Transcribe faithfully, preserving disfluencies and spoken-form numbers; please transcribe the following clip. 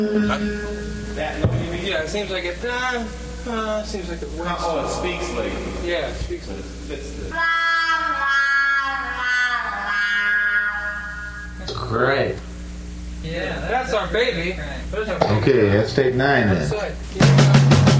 That note, you mean? Yeah, it seems like it. Uh, uh, seems like it. Works. Oh, it speaks like. Yeah, it speaks But like. it fits the. Great. Yeah, That's our baby. There's our baby. Okay, let's take nine then. Outside.